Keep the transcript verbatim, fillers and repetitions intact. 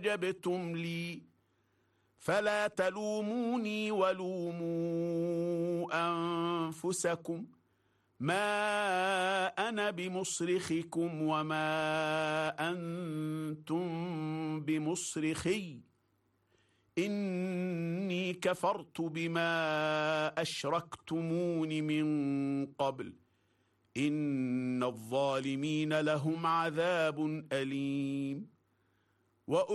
استجبتم لي فلا تلوموني ولوموا أنفسكم ما أنا بمصرخكم وما أنتم بمصرخي إني كفرت بما أشركتمون من قبل إن الظالمين لهم عذاب أليم.